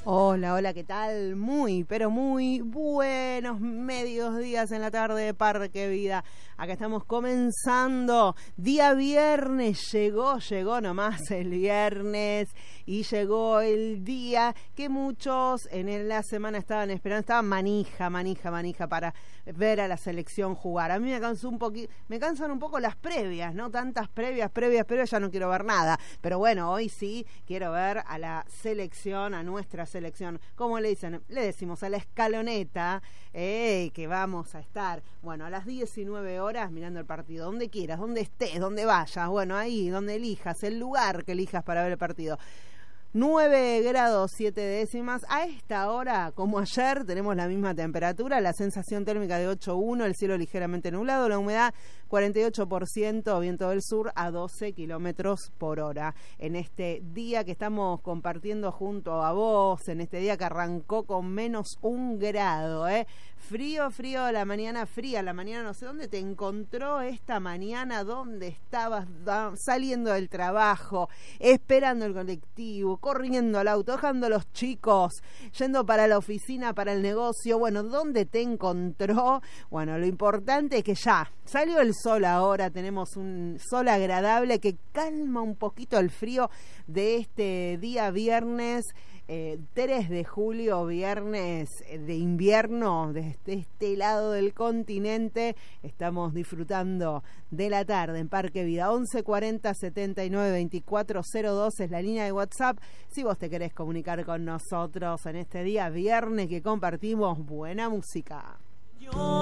Hola, hola, ¿qué tal? Muy, pero muy buenos medios días en la tarde de Parque Vida. Acá estamos comenzando. Día viernes, llegó nomás el viernes y llegó el día que muchos en la semana estaban esperando. Estaban manija para ver a la selección jugar. A mí me cansan un poco las previas, ¿no? Tantas previas, ya no quiero ver nada. Pero bueno, hoy sí quiero ver a la selección, a nuestra selección. ¿Cómo le dicen? Le decimos a la escaloneta que vamos a estar, bueno, a las 19 horas mirando el partido, donde quieras, donde estés, donde vayas, bueno, ahí, donde elijas, el lugar que elijas para ver el partido. 9 grados 7 décimas. A esta hora, como ayer, tenemos la misma temperatura, la sensación térmica de 8,1, el cielo ligeramente nublado, la humedad 48%, viento del sur a 12 kilómetros por hora. En este día que estamos compartiendo junto a vos, en este día que arrancó con -1 grado, frío, la mañana fría, la mañana no sé dónde te encontró esta mañana, dónde estabas saliendo del trabajo, esperando el colectivo, corriendo al auto, dejando a los chicos, yendo para la oficina, para el negocio, bueno, ¿dónde te encontró? Bueno, lo importante es que ya salió el sol ahora, tenemos un sol agradable que calma un poquito el frío de este día viernes, 3 de julio, viernes de invierno, desde este lado del continente. Estamos disfrutando de la tarde en Parque Vida. 1140 79 24 02 es la línea de WhatsApp. Si vos te querés comunicar con nosotros en este día viernes que compartimos buena música.